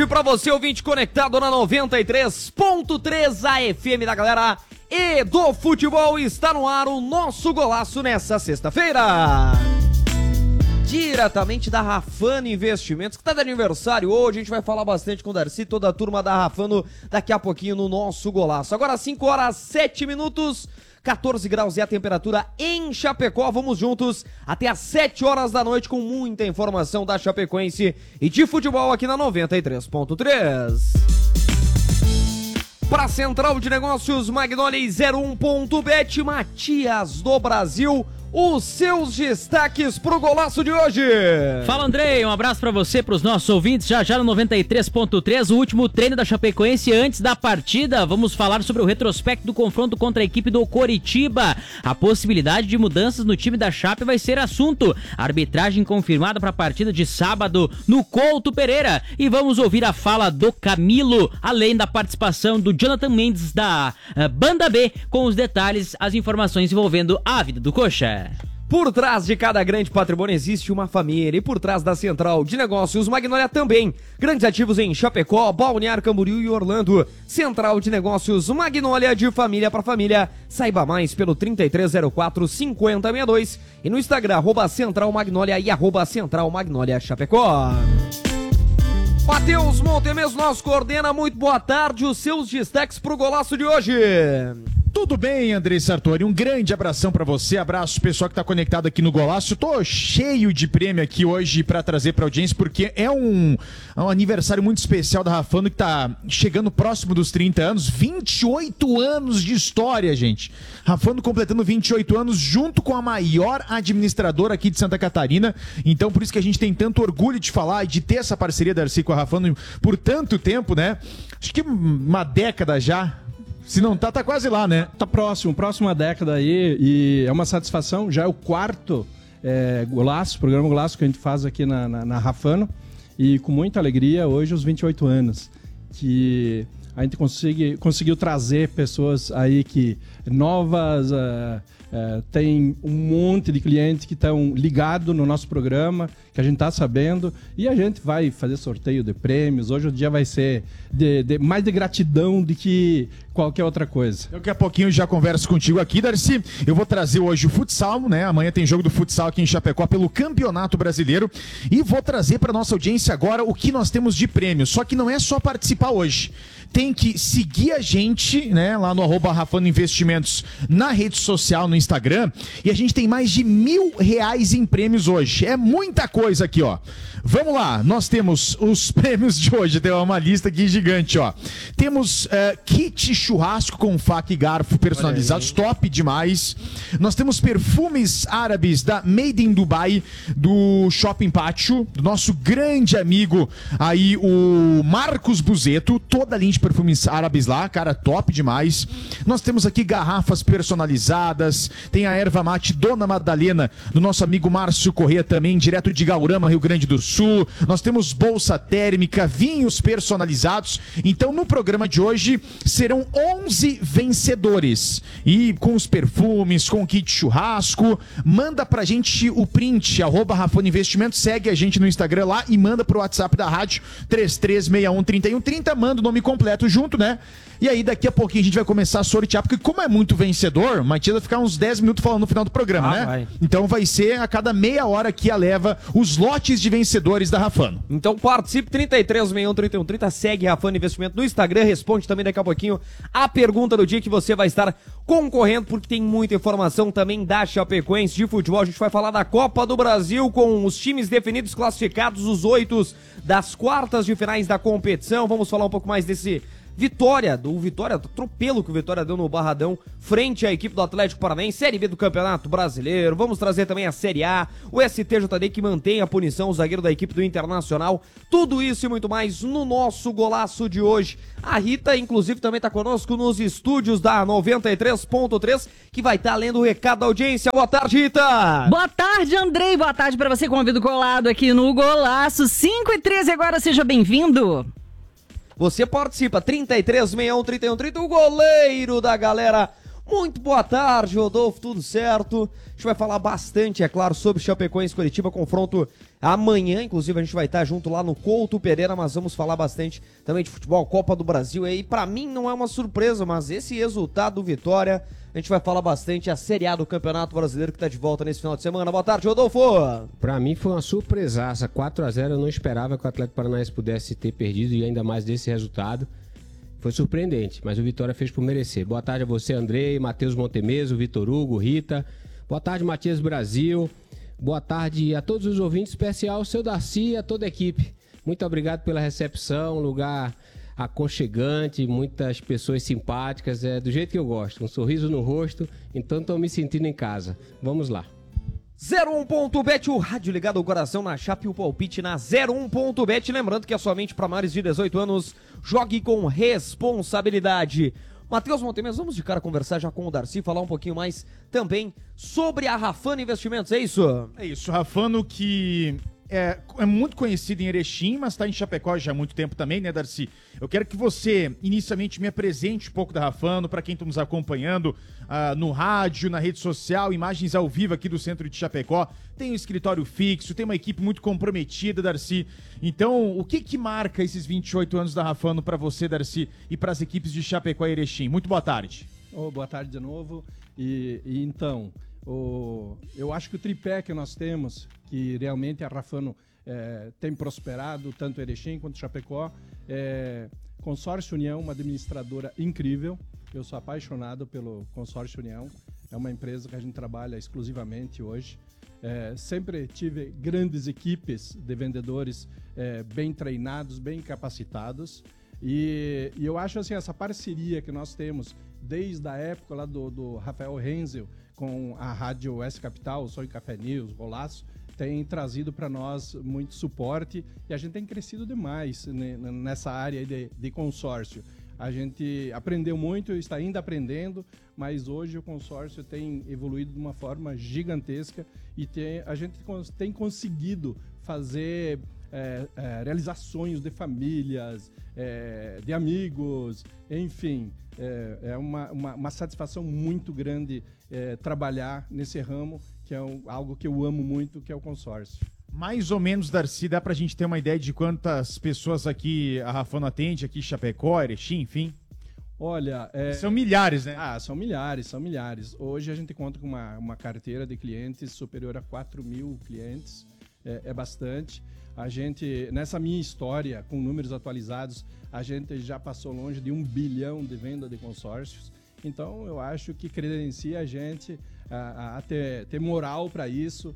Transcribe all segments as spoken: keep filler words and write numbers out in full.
E pra você, ouvinte conectado na noventa e três ponto três, a F M da galera e do futebol, está no ar o nosso golaço nessa sexta-feira. Diretamente da Rafano Investimentos, que tá de aniversário hoje, a gente vai falar bastante com o Darcy, toda a turma da Rafano, daqui a pouquinho no nosso golaço. Agora cinco horas, sete minutos, quatorze graus é a temperatura em Chapecó. Vamos juntos até às sete horas da noite com muita informação da Chapecoense e de futebol aqui na noventa e três ponto três. Para a Central de Negócios Magnolia e zero um ponto bet, Matias do Brasil, os seus destaques pro golaço de hoje. Fala, Andrei, um abraço pra você, pros nossos ouvintes, já já no noventa e três ponto três, o último treino da Chapecoense antes da partida. Vamos falar sobre o retrospecto do confronto contra a equipe do Coritiba. A possibilidade de mudanças no time da Chape vai ser assunto. Arbitragem confirmada pra partida de sábado no Couto Pereira. E vamos ouvir a fala do Camilo, além da participação do Jonathan Mendes da uh, Banda B, com os detalhes, as informações envolvendo a vida do Coxa. Por trás de cada grande patrimônio existe uma família, e por trás da Central de Negócios Magnolia também. Grandes ativos em Chapecó, Balneário Camboriú e Orlando. Central de Negócios Magnolia, de família para família. Saiba mais pelo trinta e três zero quatro, cinquenta sessenta e dois e no Instagram, arroba Central Magnolia e arroba Central Magnolia Chapecó. Matheus Montemes, nosso coordena, muito boa tarde, os seus destaques pro golaço de hoje. Tudo bem, Andrei Sartori? Um grande abração pra você, abraço pessoal que tá conectado aqui no Golaço. Eu tô cheio de prêmio aqui hoje pra trazer pra audiência, porque é um, é um aniversário muito especial da Rafano, que tá chegando próximo dos trinta anos, vinte e oito anos de história, gente. Rafano completando vinte e oito anos, junto com a maior administradora aqui de Santa Catarina. Então, por isso que a gente tem tanto orgulho de falar e de ter essa parceria da Darcy com a Rafano por tanto tempo, né? Acho que uma década já. Se não tá, tá quase lá, né? Tá próximo, próxima década aí, e é uma satisfação, já é o quarto é, golaço, programa Golaço que a gente faz aqui na, na, na Rafano, e com muita alegria, hoje os vinte e oito anos, que a gente consegui, conseguiu trazer pessoas aí que novas, uh, uh, tem um monte de clientes que estão ligados no nosso programa, que a gente tá sabendo, e a gente vai fazer sorteio de prêmios. Hoje o dia vai ser de, de, mais de gratidão do que qualquer outra coisa. Daqui a pouquinho eu já converso contigo aqui, Darcy. Eu vou trazer hoje o futsal, né? Amanhã tem jogo do futsal aqui em Chapecó pelo Campeonato Brasileiro, e vou trazer para nossa audiência agora o que nós temos de prêmio. Só que não é só participar hoje. Tem que seguir a gente, né, lá no arroba Rafano Investimentos na rede social, no Instagram, e a gente tem mais de mil reais em prêmios hoje. É muita coisa aqui, ó. Vamos lá, nós temos os prêmios de hoje, tem uma lista aqui gigante, ó. Temos uh, kit churrasco com faca e garfo personalizados, top demais. Nós temos perfumes árabes da Made in Dubai, do Shopping Pátio, do nosso grande amigo aí, o Marcos Buzeto, toda a linha de perfumes árabes lá, cara, top demais. Nós temos aqui garrafas personalizadas, tem a erva mate Dona Madalena, do nosso amigo Márcio Corrêa também, direto de Gaurama, Rio Grande do Sul. Nós temos bolsa térmica, vinhos personalizados. Então no programa de hoje serão onze vencedores, e com os perfumes, com o kit churrasco. Manda pra gente o print, arroba Rafano Investimentos, segue a gente no Instagram lá e manda pro WhatsApp da rádio três três seis um, três um três zero, manda o nome completo junto, né? E aí daqui a pouquinho a gente vai começar a sortear, porque como é muito vencedor, o Matias vai ficar uns dez minutos falando no final do programa, ah, né? Vai. Então vai ser a cada meia hora que a leva os lotes de vencedores da Rafano. Então participe, trinta e três seis um, trinta e um trinta, segue Rafano Investimento no Instagram, responde também daqui a pouquinho a pergunta do dia que você vai estar concorrendo, porque tem muita informação também da Chapecoense de futebol. A gente vai falar da Copa do Brasil com os times definidos, classificados, os oito das quartas de finais da competição. Vamos falar um pouco mais desse vitória, do Vitória, do atropelo que o Vitória deu no Barradão frente à equipe do Atlético Paranaense, Série B do Campeonato Brasileiro. Vamos trazer também a Série A, o S T J D que mantém a punição, o zagueiro da equipe do Internacional. Tudo isso e muito mais no nosso golaço de hoje. A Rita, inclusive, também está conosco nos estúdios da noventa e três ponto três, que vai estar tá lendo o recado da audiência. Boa tarde, Rita! Boa tarde, Andrei. Boa tarde para você, convido colado aqui no Golaço. cinco e treze agora, seja bem-vindo. Você participa, trinta e três seis um, trinta e um trinta, o goleiro da galera, Muito boa tarde, Rodolfo, tudo certo? A gente vai falar bastante, é claro, sobre Chapecoense e Coritiba, confronto amanhã, inclusive a gente vai estar junto lá no Couto Pereira, mas vamos falar bastante também de futebol, Copa do Brasil, e pra mim não é uma surpresa, mas esse resultado do Vitória, a gente vai falar bastante, a Série A do Campeonato Brasileiro que tá de volta nesse final de semana. Boa tarde, Rodolfo! Pra mim foi uma surpresaça, quatro a zero, eu não esperava que o Atlético Paranaense pudesse ter perdido e ainda mais desse resultado. Foi surpreendente, mas o Vitória fez por merecer. Boa tarde a você, Andrei, Matheus Montemeso, Vitor Hugo, Rita. Boa tarde, Matias Brasil. Boa tarde a todos os ouvintes, especial ao seu Darcy e a toda a equipe. Muito obrigado pela recepção, lugar aconchegante, muitas pessoas simpáticas, é do jeito que eu gosto, um sorriso no rosto, então estou me sentindo em casa. Vamos lá. zero um ponto bet, o rádio ligado ao coração na Chape, o palpite na zero um ponto bet. Lembrando que é somente para maiores de dezoito anos, jogue com responsabilidade. Matheus Montemes, vamos de cara conversar já com o Darcy, falar um pouquinho mais também sobre a Rafano Investimentos, é isso? É isso, Rafano que é, é muito conhecido em Erechim, mas está em Chapecó já há muito tempo também, né, Darcy? Eu quero que você, inicialmente, me apresente um pouco da Rafano, para quem está nos acompanhando uh, no rádio, na rede social, imagens ao vivo aqui do centro de Chapecó. Tem um escritório fixo, tem uma equipe muito comprometida, Darcy. Então, o que que marca esses vinte e oito anos da Rafano para você, Darcy, e para as equipes de Chapecó e Erechim? Muito boa tarde. Oh, boa tarde de novo. E, e então, oh, eu acho que o tripé que nós temos, que realmente a Rafano é, tem prosperado, tanto Erechim quanto Chapecó, é Consórcio União, uma administradora incrível. Eu sou apaixonado pelo Consórcio União. É uma empresa que a gente trabalha exclusivamente hoje. É, sempre tive grandes equipes de vendedores é, bem treinados, bem capacitados. E, e eu acho assim, essa parceria que nós temos desde a época lá do, do Rafael Renzel com a Rádio S Capital, Sonho Café News, Golaço, tem trazido para nós muito suporte e a gente tem crescido demais nessa área de, de consórcio. A gente aprendeu muito, está ainda aprendendo, mas hoje o consórcio tem evoluído de uma forma gigantesca e tem, a gente tem conseguido fazer é, é, realizações de famílias, é, de amigos, enfim. É, é uma, uma, uma satisfação muito grande é, trabalhar nesse ramo, que é um, algo que eu amo muito, que é o consórcio. Mais ou menos, Darcy, dá pra gente ter uma ideia de quantas pessoas aqui a Rafano atende, aqui Chapecó, Erechim, enfim? Olha... É... São milhares, né? Ah, são milhares, são milhares. Hoje a gente conta com uma, uma carteira de clientes superior a quatro mil clientes, é, é bastante. A gente, nessa minha história, com números atualizados, a gente já passou longe de um bilhão de venda de consórcios. Então, eu acho que credencia a gente a, a ter, ter moral para isso.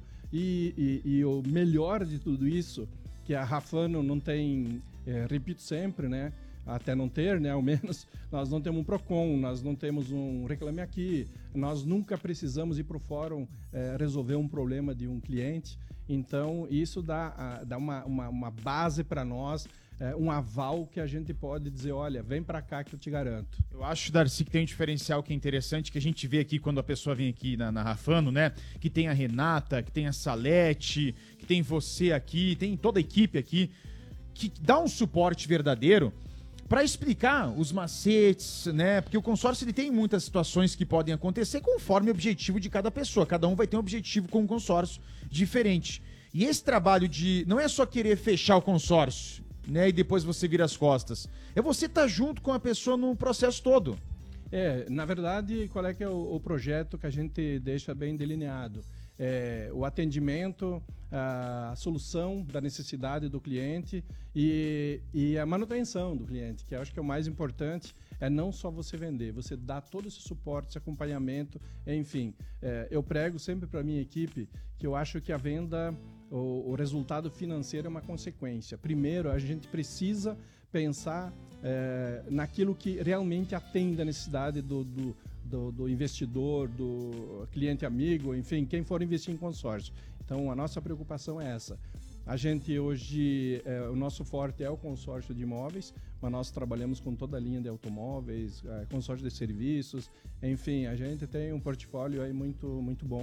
E, e, e o melhor de tudo isso, que a Rafano não tem, é, repito sempre, né? Até não ter, né? Ao menos, nós não temos um PROCON, nós não temos um Reclame Aqui, nós nunca precisamos ir para o fórum é, resolver um problema de um cliente. Então, isso dá, a, dá uma, uma, uma base para nós, é, um aval que a gente pode dizer, olha, vem para cá que eu te garanto. Eu acho, Darcy, que tem um diferencial que é interessante, que a gente vê aqui quando a pessoa vem aqui na, na Rafano, né? Que tem a Renata, que tem a Salete, que tem você aqui, tem toda a equipe aqui, que dá um suporte verdadeiro para explicar os macetes, né? Porque o consórcio ele tem muitas situações que podem acontecer conforme o objetivo de cada pessoa. Cada um vai ter um objetivo com o consórcio diferente. E esse trabalho de... não é só querer fechar o consórcio, né? E depois você vira as costas. É você estar junto com a pessoa no processo todo. É, na verdade, qual é que é o, o projeto que a gente deixa bem delineado? É, o atendimento, a solução da necessidade do cliente e, e a manutenção do cliente, que eu acho que é o mais importante, é não só você vender, você dá todo esse suporte, esse acompanhamento, enfim. É, eu prego sempre para a minha equipe que eu acho que a venda, o, o resultado financeiro é uma consequência. Primeiro, a gente precisa pensar é, naquilo que realmente atende a necessidade do, do Do, do investidor, do cliente amigo, enfim, quem for investir em consórcio. Então, a nossa preocupação é essa. A gente hoje, é, o nosso forte é o consórcio de imóveis, mas nós trabalhamos com toda a linha de automóveis, é, consórcio de serviços, enfim, a gente tem um portfólio aí muito, muito bom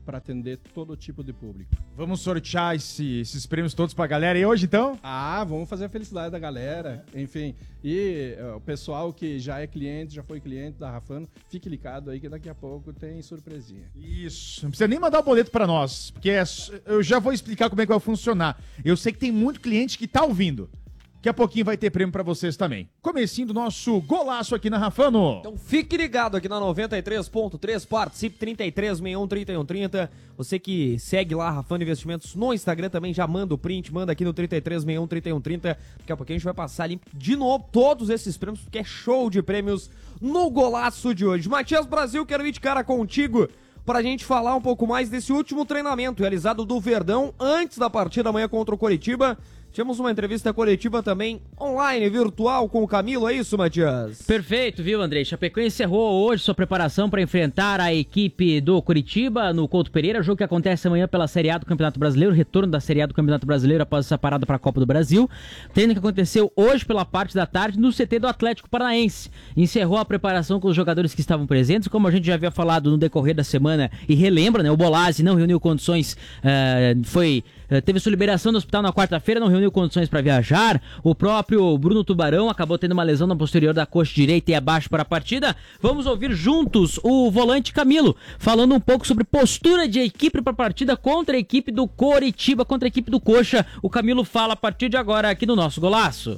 para atender todo tipo de público. Vamos sortear esse, esses prêmios todos pra galera e hoje, então? Ah, vamos fazer a felicidade da galera, enfim. E uh, o pessoal que já é cliente, já foi cliente da Rafano, fique ligado aí que daqui a pouco tem surpresinha. Isso, não precisa nem mandar o boleto pra nós, porque é, eu já vou explicar como é que vai funcionar. Eu sei que tem muito cliente que tá ouvindo. Daqui a pouquinho vai ter prêmio pra vocês também. Comecinho do nosso golaço aqui na Rafano. Então fique ligado aqui na noventa e três ponto três, participe trinta e três, sessenta e um, trinta e um, trinta. Você que segue lá Rafano Investimentos no Instagram também já manda o print, manda aqui no trinta e três, sessenta e um, trinta e um, trinta. Daqui a pouquinho a gente vai passar ali de novo todos esses prêmios, porque é show de prêmios no golaço de hoje. Matias Brasil, quero ir de cara contigo pra gente falar um pouco mais desse último treinamento realizado do Verdão antes da partida amanhã contra o Coritiba. Tivemos uma entrevista coletiva também online, virtual, com o Camilo, é isso, Matias? Perfeito, viu, Andrei? Chapecoense encerrou hoje sua preparação para enfrentar a equipe do Coritiba no Couto Pereira, jogo que acontece amanhã pela Série A do Campeonato Brasileiro, retorno da Série A do Campeonato Brasileiro após essa parada para a Copa do Brasil. Treino que aconteceu hoje pela parte da tarde no C T do Atlético Paranaense. Encerrou a preparação com os jogadores que estavam presentes, como a gente já havia falado no decorrer da semana e relembra, né? O Bolazzi não reuniu condições, uh, foi... teve sua liberação do hospital na quarta-feira, não reuniu condições para viajar. O próprio Bruno Tubarão acabou tendo uma lesão na posterior da coxa direita e abaixo para a partida. Vamos ouvir juntos o volante Camilo, falando um pouco sobre postura de equipe para a partida contra a equipe do Coritiba, contra a equipe do Coxa. O Camilo fala a partir de agora aqui no nosso golaço.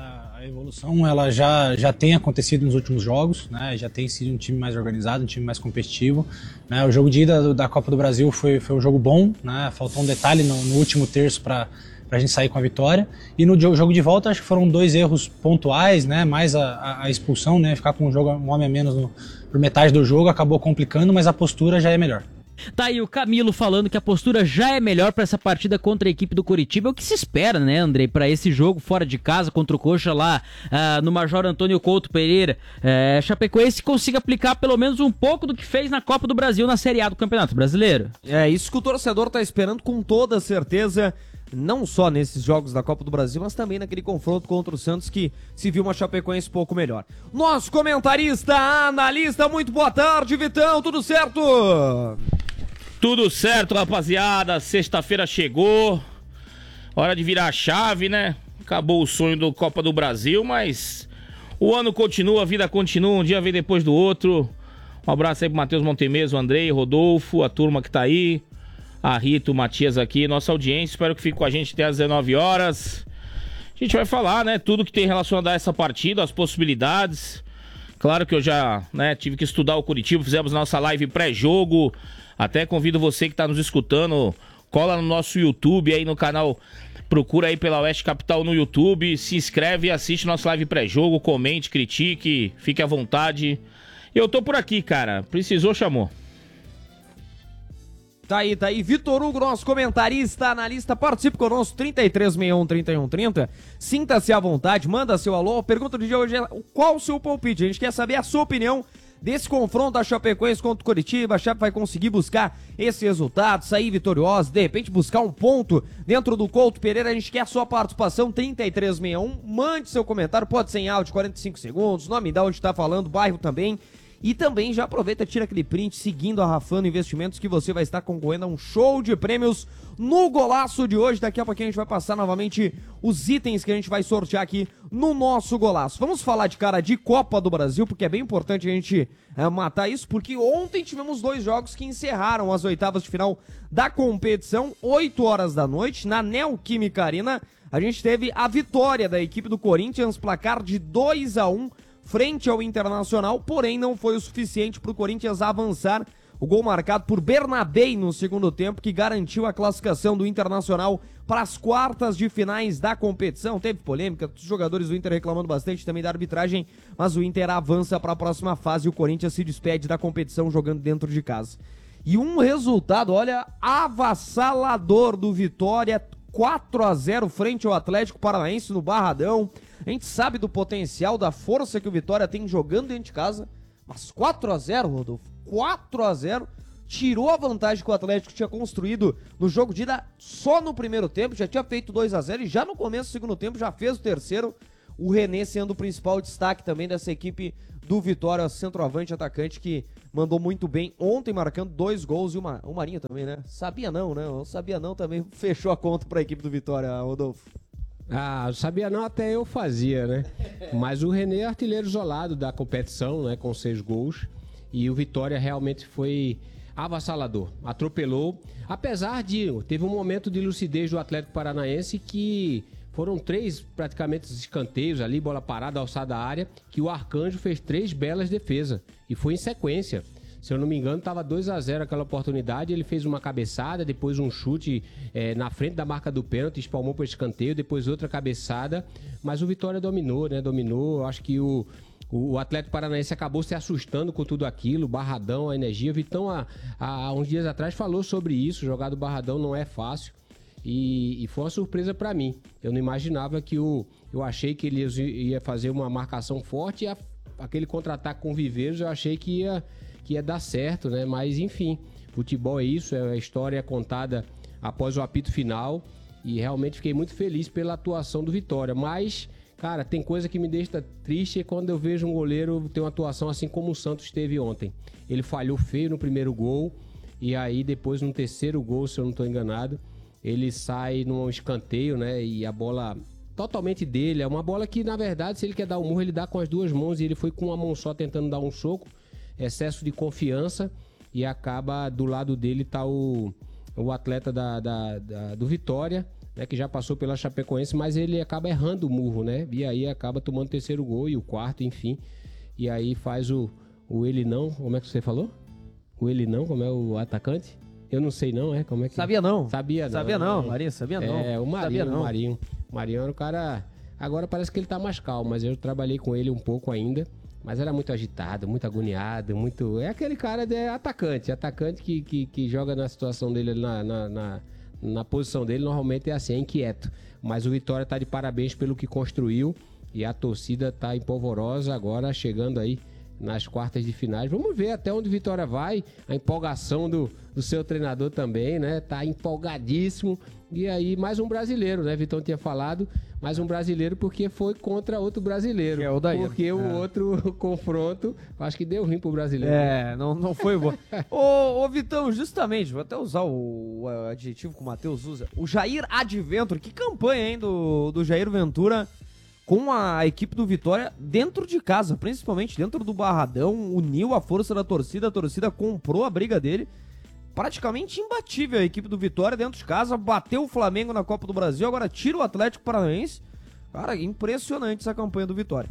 A evolução ela já, já tem acontecido nos últimos jogos, né? Já tem sido um time mais organizado, um time mais competitivo, né? O jogo de ida da Copa do Brasil foi, foi um jogo bom, né? Faltou um detalhe no, no último terço para a gente sair com a vitória, e no jogo de volta acho que foram dois erros pontuais, né? Mais a, a, a expulsão, né? Ficar com um, jogo, um homem a menos no, por metade do jogo acabou complicando, mas a postura já é melhor. Tá aí o Camilo falando que a postura já é melhor para essa partida contra a equipe do Coritiba. É o que se espera, né, Andrei, para esse jogo fora de casa contra o Coxa lá uh, no Major Antônio Couto Pereira. É, Chapecoense consiga aplicar pelo menos um pouco do que fez na Copa do Brasil na Série A do Campeonato Brasileiro. É isso que o torcedor tá esperando com toda certeza. Não só nesses jogos da Copa do Brasil, mas também naquele confronto contra o Santos que se viu uma Chapecoense um pouco melhor. Nosso comentarista, analista, muito boa tarde, Vitão, tudo certo? Tudo certo, rapaziada, sexta-feira chegou, hora de virar a chave, né? Acabou o sonho do Copa do Brasil, mas o ano continua, a vida continua, um dia vem depois do outro. Um abraço aí pro Matheus Montemez, o Andrei, Rodolfo, a turma que tá aí, a Rita, o Matias aqui, nossa audiência, espero que fique com a gente até às dezenove horas. A gente vai falar, né, tudo que tem relacionado a essa partida, as possibilidades. Claro que eu já, né, tive que estudar o Coritiba, fizemos nossa live pré-jogo. Até convido você que está nos escutando, cola no nosso YouTube aí no canal, procura aí pela Oeste Capital no YouTube, se inscreve e assiste nosso live pré-jogo, comente, critique, fique à vontade. Eu tô por aqui, cara, precisou, chamou. Tá aí, tá aí, Vitor Hugo, nosso comentarista, analista, participe conosco, trinta e três, sessenta e um, trinta e um, trinta. Sinta-se à vontade, manda seu alô. A pergunta do dia hoje é qual o seu palpite? A gente quer saber a sua opinião desse confronto da Chapecoense contra o Coritiba. A Chape vai conseguir buscar esse resultado, sair vitoriosa, de repente buscar um ponto dentro do Couto Pereira. A gente quer a sua participação, trinta e três, sessenta e um, mande seu comentário, pode ser em áudio, quarenta e cinco segundos, nome da onde tá falando, bairro também. E também já aproveita, tira aquele print seguindo a Rafano Investimentos que você vai estar concorrendo a um show de prêmios no golaço de hoje. Daqui a pouquinho a gente vai passar novamente os itens que a gente vai sortear aqui no nosso golaço. Vamos falar de cara de Copa do Brasil, porque é bem importante a gente é, matar isso, porque ontem tivemos dois jogos que encerraram as oitavas de final da competição, oito horas da noite, na Neoquímica Arena. A gente teve a vitória da equipe do Corinthians, placar de dois a um, frente ao Internacional, porém não foi o suficiente para o Corinthians avançar. O gol marcado por Bernabei no segundo tempo, que garantiu a classificação do Internacional para as quartas de finais da competição. Teve polêmica, os jogadores do Inter reclamando bastante também da arbitragem, mas o Inter avança para a próxima fase e o Corinthians se despede da competição jogando dentro de casa. E um resultado, olha, avassalador do Vitória, quatro a zero frente ao Atlético Paranaense no Barradão. A gente sabe do potencial, da força que o Vitória tem jogando dentro de casa, mas quatro a zero, Rodolfo, quatro a zero, tirou a vantagem que o Atlético tinha construído no jogo de ida só no primeiro tempo, já tinha feito dois a zero e já no começo do segundo tempo já fez o terceiro, o René sendo o principal destaque também dessa equipe do Vitória, centroavante, atacante que mandou muito bem ontem, marcando dois gols e uma, o Marinho também, né? Sabia não, né? O Sabia não também fechou a conta para a equipe do Vitória, Rodolfo. Ah, sabia não, até eu fazia, né? Mas o René é artilheiro isolado da competição, né? Com seis gols. E o Vitória realmente foi avassalador, atropelou. Apesar de, teve um momento de lucidez do Atlético Paranaense que foram três praticamente escanteios ali, bola parada, alçada da área, que o Arcanjo fez três belas defesas. E foi em sequência. Se eu não me engano, estava dois a zero aquela oportunidade, ele fez uma cabeçada, depois um chute é, na frente da marca do pênalti, espalmou para o escanteio, depois outra cabeçada, mas o Vitória dominou, né? Dominou, acho que o, o Atlético Paranaense acabou se assustando com tudo aquilo, o Barradão, a energia. O Vitão, há, há uns dias atrás, falou sobre isso, jogar do Barradão não é fácil. E, e foi uma surpresa para mim. Eu não imaginava que o... Eu achei que ele ia fazer uma marcação forte e a, aquele contra-ataque com o Viveiros eu achei que ia... que ia dar certo, né? Mas enfim, futebol é isso, é a história contada após o apito final e realmente fiquei muito feliz pela atuação do Vitória. Mas, cara, tem coisa que me deixa triste é quando eu vejo um goleiro ter uma atuação assim como o Santos teve ontem. Ele falhou feio no primeiro gol e aí depois no terceiro gol, se eu não estou enganado, ele sai num escanteio, né? E a bola totalmente dele, é uma bola que na verdade se ele quer dar um murro ele dá com as duas mãos e ele foi com uma mão só tentando dar um soco. Excesso de confiança e acaba do lado dele tá o, o atleta da, da, da, do Vitória, né, que já passou pela Chapecoense, mas ele acaba errando o murro, né? E aí acaba tomando o terceiro gol e o quarto, enfim. E aí faz o, o ele não, como é que você falou? O ele não, como é o atacante? Eu não sei não, é? Como é que... Sabia não. Sabia não. Sabia não, Marinho, sabia não. É, o Marinho, sabia não. o Marinho. O Marinho era o cara... Agora parece que ele tá mais calmo, mas eu trabalhei com ele um pouco ainda. Mas era muito agitado, muito agoniado, muito... É aquele cara de atacante, atacante que, que, que joga na situação dele, na, na, na, na posição dele, normalmente é assim, é inquieto. Mas o Vitória tá de parabéns pelo que construiu e a torcida tá empolvorosa agora, chegando aí nas quartas de finais. Vamos ver até onde o Vitória vai, a empolgação do, do seu treinador também, né? Tá empolgadíssimo. E aí, mais um brasileiro, né? Vitão tinha falado, mais um brasileiro porque foi contra outro brasileiro. Que é o Daí. Porque é. o outro confronto, acho que deu ruim pro brasileiro. É, não, não foi bom. ô, ô, Vitão, justamente, vou até usar o, o adjetivo que o Matheus usa. O Jair Adventure, que campanha, hein, do, do Jair Ventura com a equipe do Vitória dentro de casa, principalmente dentro do Barradão, uniu a força da torcida, a torcida comprou a briga dele. Praticamente imbatível a equipe do Vitória dentro de casa, bateu o Flamengo na Copa do Brasil, agora tira o Atlético Paranaense. Cara, impressionante essa campanha do Vitória.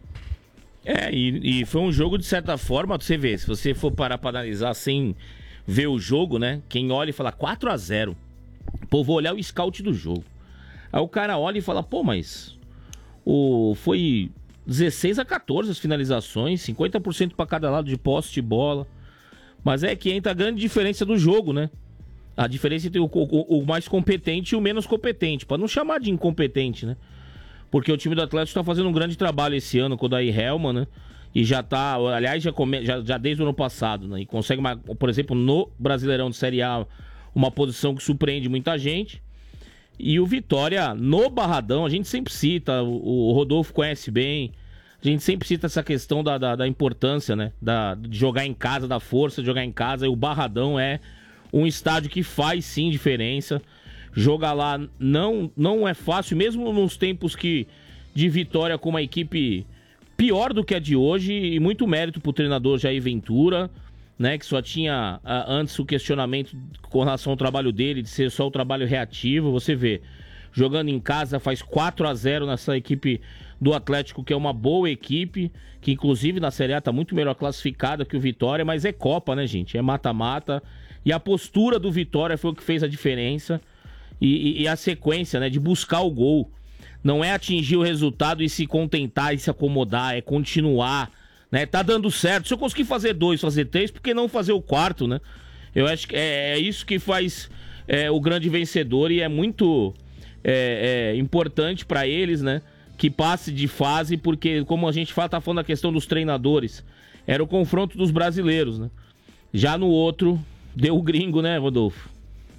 É, e, e foi um jogo de certa forma, você vê, se você for parar pra analisar sem ver o jogo, né? Quem olha e fala quatro a zero, pô, vou olhar o scout do jogo. Aí o cara olha e fala, pô, mas o, foi dezesseis a quatorze as finalizações, cinquenta por cento para cada lado de posse de bola. Mas é que entra a grande diferença do jogo, né? A diferença entre o, o, o mais competente e o menos competente. Para não chamar de incompetente, né? Porque o time do Atlético está fazendo um grande trabalho esse ano com o Daí Helman, né? E já tá, aliás, já, come, já, já desde o ano passado, né? E consegue, uma, por exemplo, no Brasileirão de Série A, uma posição que surpreende muita gente. E o Vitória, no Barradão, a gente sempre cita, o, o Rodolfo conhece bem... A gente sempre cita essa questão da, da, da importância, né? Da, de jogar em casa, da força de jogar em casa. E o Barradão é um estádio que faz sim diferença. Jogar lá não, não é fácil, mesmo nos tempos que de Vitória com uma equipe pior do que a de hoje. E muito mérito pro treinador Jair Ventura, né? Que só tinha uh, antes o questionamento com relação ao trabalho dele, de ser só o trabalho reativo. Você vê, jogando em casa, faz quatro a zero nessa equipe do Atlético, que é uma boa equipe, que inclusive na Série A tá muito melhor classificada que o Vitória, mas é Copa, né, gente? É mata-mata. E a postura do Vitória foi o que fez a diferença. E, e, e a sequência, né, de buscar o gol. Não é atingir o resultado e se contentar e se acomodar, é continuar, né? Tá dando certo. Se eu conseguir fazer dois, fazer três, por que não fazer o quarto, né? Eu acho que é, é isso que faz é, o grande vencedor e é muito é, é, importante para eles, né? Que passe de fase, porque como a gente fala, tá falando da questão dos treinadores, era o confronto dos brasileiros, né? Já no outro, deu o gringo, né, Rodolfo?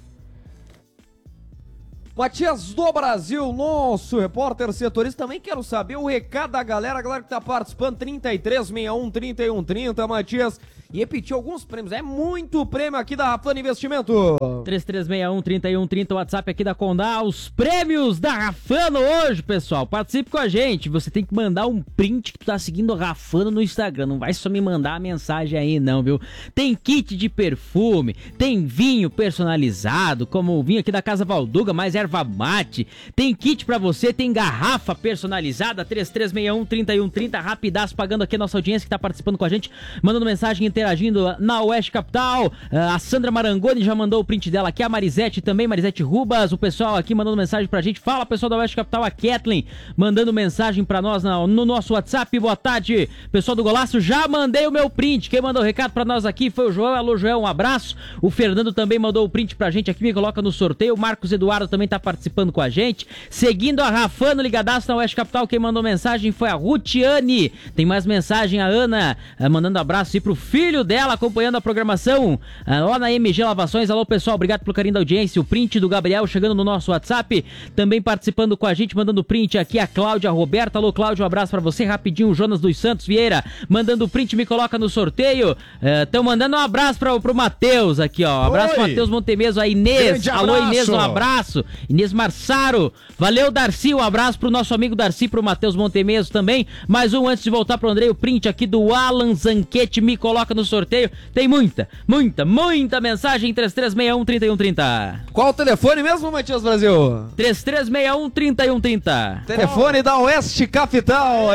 Matias do Brasil, nosso repórter setorista, também quero saber o recado da galera, a galera que tá participando, trinta e três, sessenta e um, trinta e um, trinta, Matias, e repetir alguns prêmios. É muito prêmio aqui da Rafano Investimento. três três seis um, três um três zero, WhatsApp aqui da Condá, os prêmios da Rafano hoje, pessoal. Participe com a gente. Você tem que mandar um print que tu tá seguindo a Rafano no Instagram. Não vai só me mandar a mensagem aí, não, viu? Tem kit de perfume, tem vinho personalizado, como o vinho aqui da Casa Valduga, mais erva mate. Tem kit pra você, tem garrafa personalizada, três três seis um, três um três zero, rapidaço, pagando aqui a nossa audiência que tá participando com a gente, mandando mensagem, interagindo na Oeste Capital. A Sandra Marangoni já mandou o print dela aqui, a Marisete também, Marisete Rubas, o pessoal aqui mandando mensagem pra gente. Fala, pessoal da Oeste Capital, a Kathleen mandando mensagem pra nós no nosso WhatsApp. Boa tarde, pessoal do Golaço, já mandei o meu print. Quem mandou o recado pra nós aqui foi o João. Alô, João, um abraço. O Fernando também mandou o print pra gente aqui, me coloca no sorteio. O Marcos Eduardo também tá participando com a gente. Seguindo a Rafano, ligadaço na Oeste Capital, quem mandou mensagem foi a Rutiane. Tem mais mensagem, a Ana, mandando abraço aí pro filho dela, acompanhando a programação lá na M G Lavações. Alô, pessoal, obrigado pelo carinho da audiência. O print do Gabriel chegando no nosso WhatsApp, também participando com a gente, mandando print aqui a Cláudia Roberta. Alô, Cláudia, um abraço pra você. Rapidinho, o Jonas dos Santos Vieira mandando print, me coloca no sorteio. Estão uh, mandando um abraço pra, pro Matheus aqui, ó. Um abraço pro Matheus Montemeso, a Inês. Alô, Inês, um abraço. Inês Marsaro. Valeu, Darcy, um abraço pro nosso amigo Darcy, pro Matheus Montemeso também. Mais um antes de voltar pro Andrei, o print aqui do Alan Zanquete, me coloca no sorteio. Tem muita, muita, muita mensagem. Três três seis um, três um três zero. Qual o telefone mesmo, Matias Brasil? três três seis um, três um três zero. Telefone da Oeste Capital.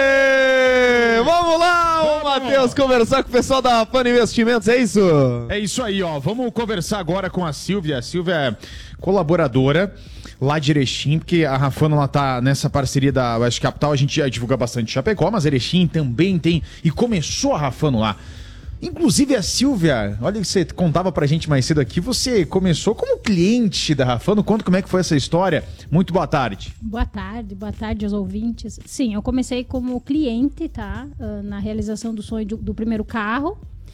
Ê! Vamos lá, ô Matheus, conversar com o pessoal da Rafano Investimentos, é isso? É isso aí, ó. Vamos conversar agora com a Silvia. A Silvia é colaboradora lá de Erechim, porque a Rafano ela tá nessa parceria da Oeste Capital. A gente já divulga bastante Chapecó, mas Erechim também tem, e começou a Rafano lá. Inclusive a Silvia, olha que você contava pra gente mais cedo aqui, você começou como cliente da Rafano. Conta como é que foi essa história. Muito boa tarde. Boa tarde, boa tarde aos ouvintes. Sim, eu comecei como cliente, tá? Na realização do sonho do, do primeiro carro.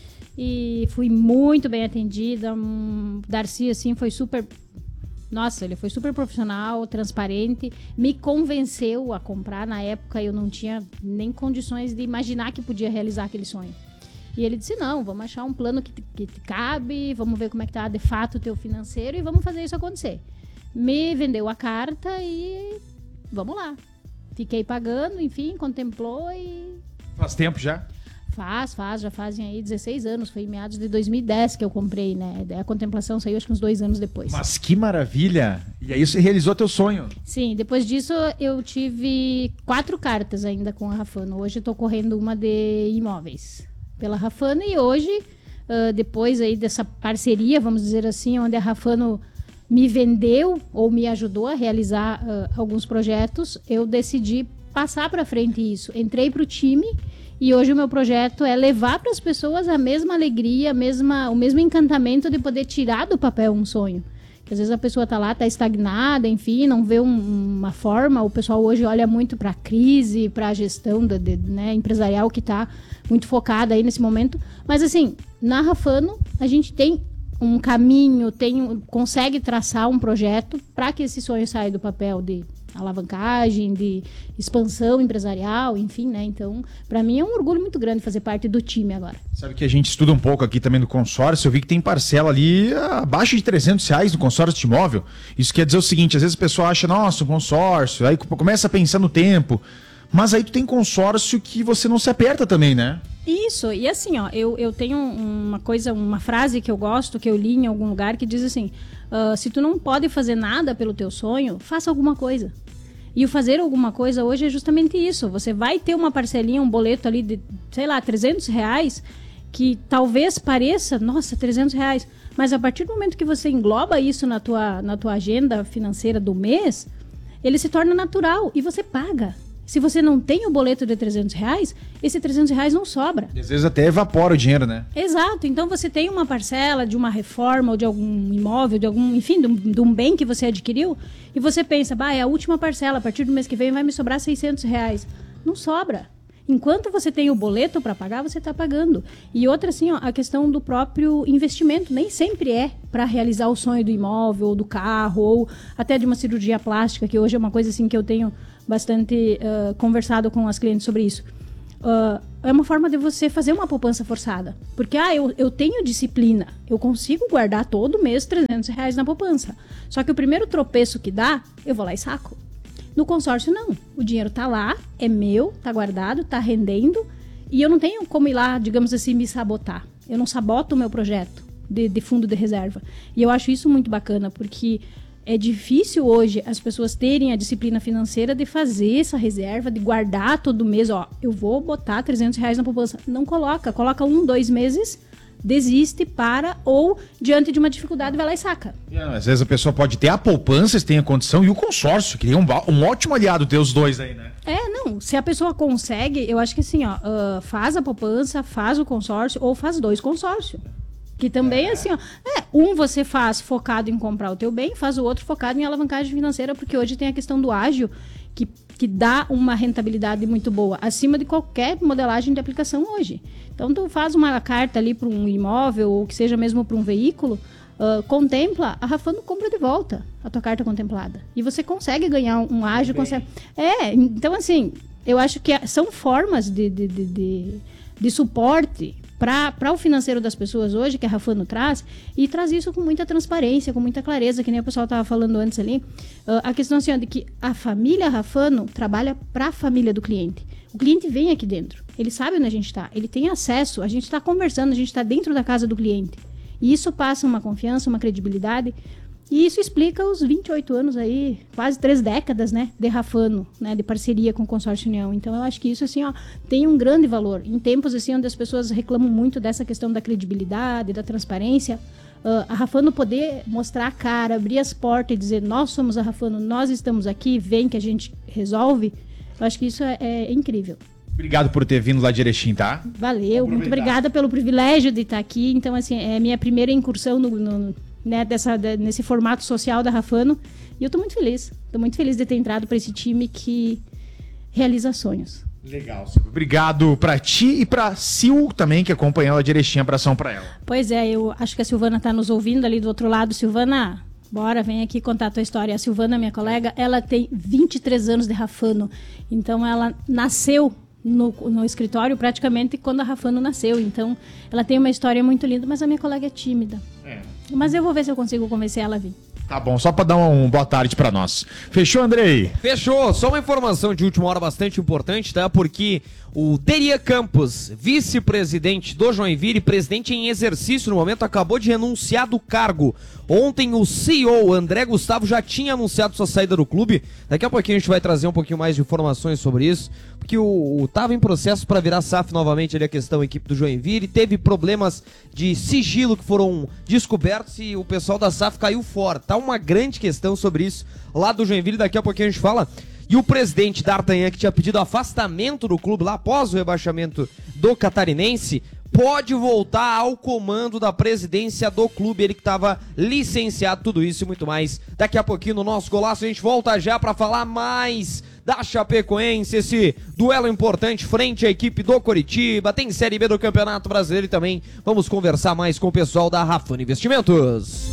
E fui muito bem atendida. Um, Darcy, assim, foi super... Nossa, ele foi super profissional, transparente. Me convenceu a comprar. Na época eu não tinha nem condições de imaginar que podia realizar aquele sonho. E ele disse, não, vamos achar um plano que te, que te cabe, vamos ver como é que tá de fato o teu financeiro e vamos fazer isso acontecer. Me vendeu a carta e vamos lá. Fiquei pagando, enfim, contemplou e... Faz tempo já? Faz, faz, já fazem aí dezesseis anos, foi em meados de dois mil e dez que eu comprei, né? A contemplação saiu acho que uns dois anos depois. Mas que maravilha! E aí você realizou teu sonho? Sim, depois disso eu tive quatro cartas ainda com a Rafano. Hoje eu tô correndo uma de imóveis pela Rafano e hoje, uh, depois aí dessa parceria, vamos dizer assim, onde a Rafano me vendeu ou me ajudou a realizar uh, alguns projetos, eu decidi passar para frente isso. Entrei para o time e hoje o meu projeto é levar para as pessoas a mesma alegria, a mesma, o mesmo encantamento de poder tirar do papel um sonho. Que às vezes a pessoa está lá, está estagnada, enfim, não vê um, uma forma. O pessoal hoje olha muito para a crise, para a gestão da, de, né, empresarial que está muito focada aí nesse momento. Mas assim, na Rafano a gente tem um caminho, tem, consegue traçar um projeto para que esse sonho saia do papel de alavancagem, de expansão empresarial, enfim, né? Então, para mim é um orgulho muito grande fazer parte do time agora. Sabe que a gente estuda um pouco aqui também do consórcio, eu vi que tem parcela ali abaixo de trezentos reais no consórcio de imóvel. Isso quer dizer o seguinte, às vezes a pessoa acha, nossa, um consórcio, aí começa a pensar no tempo, mas aí tu tem consórcio que você não se aperta também, né? Isso, e assim, ó, eu, eu tenho uma coisa, uma frase que eu gosto, que eu li em algum lugar, que diz assim, uh, se tu não pode fazer nada pelo teu sonho, faça alguma coisa. E o fazer alguma coisa hoje é justamente isso. Você vai ter uma parcelinha, um boleto ali de, sei lá, trezentos reais, que talvez pareça, nossa, trezentos reais. Mas a partir do momento que você engloba isso na tua, na tua agenda financeira do mês, ele se torna natural e você paga. Se você não tem o boleto de trezentos reais, esse trezentos reais não sobra. E às vezes até evapora o dinheiro, né? Exato. Então você tem uma parcela de uma reforma ou de algum imóvel, de algum, enfim, de um, de um bem que você adquiriu, e você pensa, bah, é a última parcela, a partir do mês que vem vai me sobrar seiscentos reais. Não sobra. Enquanto você tem o boleto para pagar, você está pagando. E outra, assim, ó, a questão do próprio investimento. Nem sempre é para realizar o sonho do imóvel, ou do carro, ou até de uma cirurgia plástica, que hoje é uma coisa assim que eu tenho bastante uh, conversado com as clientes sobre isso. uh, é uma forma de você fazer uma poupança forçada. Porque, ah, eu, eu tenho disciplina, eu consigo guardar todo mês trezentos reais na poupança. Só que o primeiro tropeço que dá, eu vou lá e saco. No consórcio, não. O dinheiro tá lá, é meu, tá guardado, tá rendendo, e eu não tenho como ir lá, digamos assim, me sabotar. Eu não saboto o meu projeto de, de fundo de reserva. E eu acho isso muito bacana, porque é difícil hoje as pessoas terem a disciplina financeira de fazer essa reserva, de guardar todo mês. Ó, eu vou botar trezentos reais na poupança. Não coloca. Coloca um, dois meses, desiste, para, ou diante de uma dificuldade vai lá e saca. É, às vezes a pessoa pode ter a poupança, se tem a condição, e o consórcio, que é um, um ótimo aliado ter os dois aí, né? É, não. Se a pessoa consegue, eu acho que assim, ó, uh, faz a poupança, faz o consórcio, ou faz dois consórcios. Que também, é. assim, ó, é, um você faz focado em comprar o teu bem, faz o outro focado em alavancagem financeira, porque hoje tem a questão do ágio, que, que dá uma rentabilidade muito boa, acima de qualquer modelagem de aplicação hoje. Então, tu faz uma carta ali para um imóvel, ou que seja mesmo para um veículo, uh, contempla, a Rafano compra de volta a tua carta contemplada. E você consegue ganhar um, um ágio, consegue... É, então, assim, eu acho que são formas de, de, de, de, de suporte para o financeiro das pessoas hoje, que a Rafano traz, e traz isso com muita transparência, com muita clareza, que nem o pessoal estava falando antes ali. Uh, a questão assim, ó, de que a família Rafano trabalha para a família do cliente. O cliente vem aqui dentro, ele sabe onde a gente está, ele tem acesso, a gente está conversando, a gente está dentro da casa do cliente. E isso passa uma confiança, uma credibilidade. E isso explica os vinte e oito anos aí, quase três décadas, né, de Rafano, né, de parceria com o Consórcio União. Então, eu acho que isso, assim, ó, tem um grande valor. Em tempos, assim, onde as pessoas reclamam muito dessa questão da credibilidade, da transparência, uh, a Rafano poder mostrar a cara, abrir as portas e dizer, nós somos a Rafano, nós estamos aqui, vem que a gente resolve, eu acho que isso é, é incrível. Obrigado por ter vindo lá de Erechim, tá? Valeu, muito obrigada pelo privilégio de estar aqui. Então, assim, é a minha primeira incursão no... no Né, dessa, de, nesse formato social da Rafano, e eu tô muito feliz, tô muito feliz de ter entrado para esse time que realiza sonhos. Legal, Silvio. Obrigado pra ti e pra Sil também, que acompanhou ela de Erechim, abração pra ela. Pois é, eu acho que a Silvana tá nos ouvindo ali do outro lado. Silvana, bora, vem aqui contar a tua história. A Silvana, minha colega, ela tem vinte e três anos de Rafano, então ela nasceu No, no escritório praticamente quando a Rafano nasceu. Então, ela tem uma história muito linda, mas a minha colega é tímida. É. Mas eu vou ver se eu consigo convencer ela a vir. Tá bom, só pra dar um boa tarde pra nós. Fechou, Andrei? Fechou. Só uma informação de última hora bastante importante, tá? Porque o Deria Campos, vice-presidente do Joinville, presidente em exercício no momento, acabou de renunciar do cargo. Ontem o C E O, André Gustavo, já tinha anunciado sua saída do clube. Daqui a pouquinho a gente vai trazer um pouquinho mais de informações sobre isso, porque o, o tava em processo para virar S A F novamente ali a questão da equipe do Joinville, teve problemas de sigilo que foram descobertos e o pessoal da S A F caiu fora. Tá uma grande questão sobre isso lá do Joinville, daqui a pouquinho a gente fala. E o presidente D'Artagnan, que tinha pedido afastamento do clube lá após o rebaixamento do Catarinense, pode voltar ao comando da presidência do clube, ele que estava licenciado, tudo isso e muito mais. Daqui a pouquinho no nosso Golaço a gente volta já para falar mais da Chapecoense, esse duelo importante frente à equipe do Coritiba, tem Série B do Campeonato Brasileiro e também vamos conversar mais com o pessoal da Rafano Investimentos.